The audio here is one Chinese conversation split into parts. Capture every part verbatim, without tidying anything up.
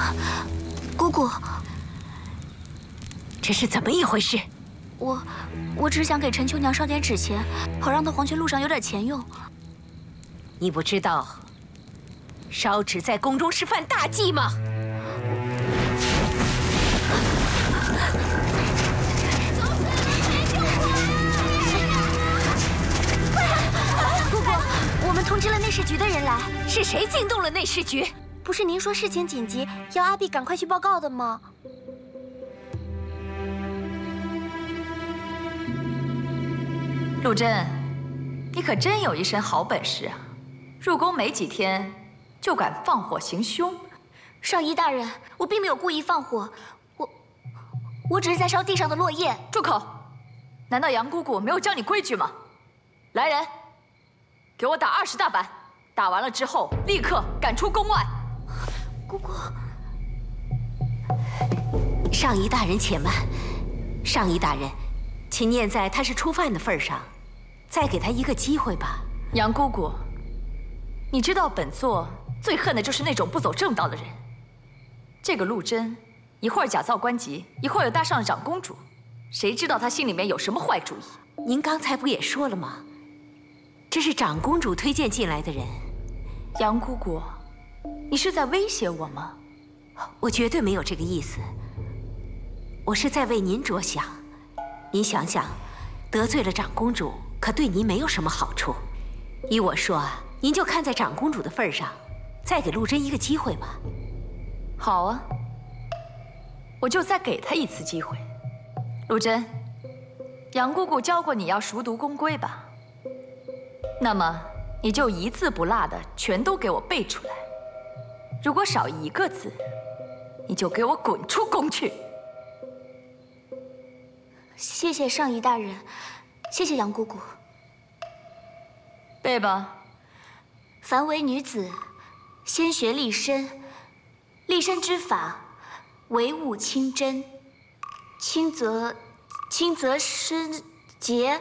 姑姑， 这是怎么一回事？ 我我只是想给陈秋娘烧点纸钱，好让她黄泉路上有点钱用。 你不知道烧纸在宫中是犯大忌吗？ 姑姑，我们通知了内侍局的人来。 是谁惊动了内侍局？ 不是您说事情紧急，要阿碧赶快去报告的吗？ 陆贞，你可真有一身好本事啊！入宫没几天，就敢放火行凶。 上仪大人，我并没有故意放火，我我只是在烧地上的落叶。 住口！难道杨姑姑没有教你规矩吗？来人，给我打二十大板，打完了之后立刻赶出宫外。 姑姑， 上仪大人且慢，上仪大人，请念在他是初犯的份上，再给他一个机会吧。 杨姑姑，你知道本座最恨的就是那种不走正道的人。这个陆贞，一会儿假造官籍，一会儿又搭上了长公主，谁知道他心里面有什么坏主意？ 您刚才不也说了吗？这是长公主推荐进来的人。 杨姑姑，你是在威胁我吗？ 我绝对没有这个意思，我是在为您着想。您想想，得罪了长公主，可对您没有什么好处。依我说啊，您就看在长公主的份上，再给陆贞一个机会吧。 好啊，我就再给她一次机会。陆贞，杨姑姑教过你要熟读宫规吧？那么你就一字不落的全都给我背出来。如果少一个字，你就给我滚出宫去。 谢谢上仪大人，谢谢杨姑姑。 背吧。 凡为女子，先学立身，立身之法，唯务清真。轻则轻则身洁，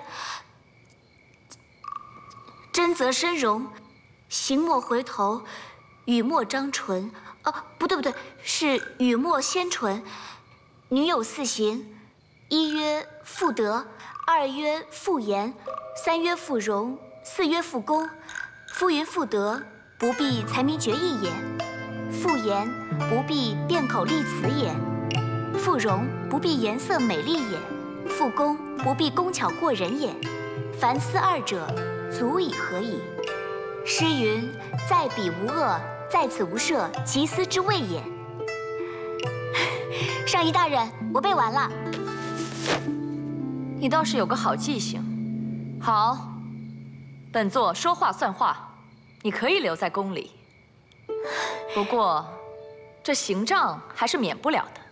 真则身容。行莫回头，语莫张唇。哦，不对不对，是语莫先唇。女有四行：一曰妇德，二曰妇言，三曰妇容，四曰妇功。夫云妇德，不必才名绝义也；妇言，不必辩口立辞也；妇容，不必颜色美丽也；妇功，不必工巧过人也。凡思二者，足以合矣。诗云：在彼无恶，在此无赦，其斯之谓也。上仪大人，我背完了。 你倒是有个好记性。好，本座说话算话，你可以留在宫里。不过，这刑杖还是免不了的。